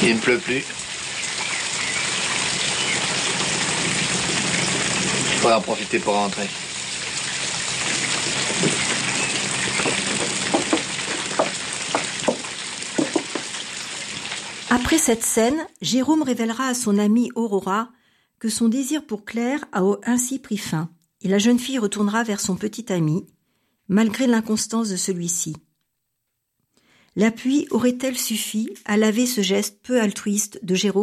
Il ne pleut plus. Il faudra en profiter pour rentrer. Après cette scène, Jérôme révélera à son amie Aurora que son désir pour Claire a ainsi pris fin, et la jeune fille retournera vers son petit ami, malgré l'inconstance de celui-ci. La pluie aurait-elle suffi à laver ce geste peu altruiste de Jérôme ?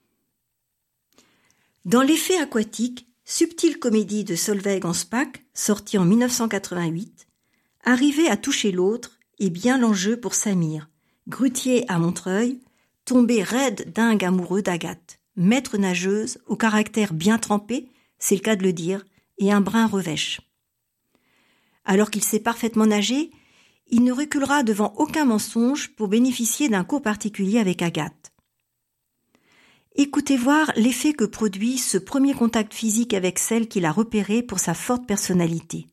Dans L'effet aquatique, subtile comédie de Solveig Anspach, sortie en 1988, arriver à toucher l'autre est bien l'enjeu pour Samir, grutier à Montreuil, tombé raide dingue amoureux d'Agathe, maître nageuse au caractère bien trempé, c'est le cas de le dire, et un brin revêche. Alors qu'il sait parfaitement nager, il ne reculera devant aucun mensonge pour bénéficier d'un cours particulier avec Agathe. Écoutez voir l'effet que produit ce premier contact physique avec celle qu'il a repérée pour sa forte personnalité.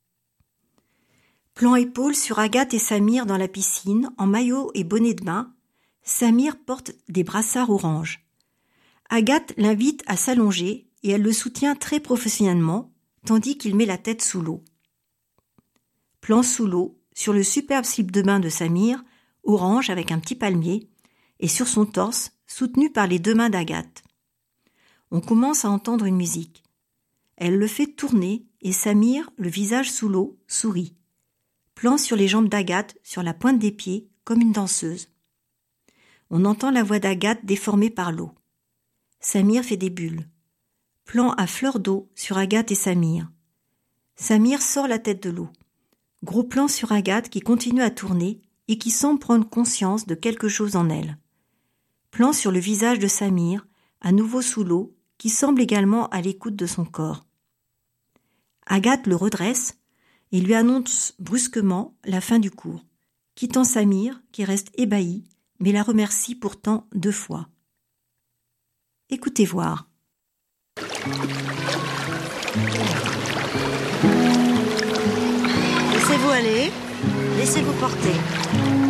Plan épaule sur Agathe et Samir dans la piscine, en maillot et bonnet de bain. Samir porte des brassards orange. Agathe l'invite à s'allonger et elle le soutient très professionnellement, tandis qu'il met la tête sous l'eau. Plan sous l'eau, sur le superbe slip de bain de Samir, orange avec un petit palmier, et sur son torse, soutenu par les deux mains d'Agathe. On commence à entendre une musique. Elle le fait tourner et Samir, le visage sous l'eau, sourit. Plan sur les jambes d'Agathe, sur la pointe des pieds, comme une danseuse. On entend la voix d'Agathe déformée par l'eau. Samir fait des bulles. Plan à fleur d'eau sur Agathe et Samir. Samir sort la tête de l'eau. Gros plan sur Agathe qui continue à tourner et qui semble prendre conscience de quelque chose en elle. Plan sur le visage de Samir, à nouveau sous l'eau, qui semble également à l'écoute de son corps. Agathe le redresse et lui annonce brusquement la fin du cours, quittant Samir qui reste ébahi, mais la remercie pourtant 2 fois. Écoutez voir. Laissez-vous aller, laissez-vous porter.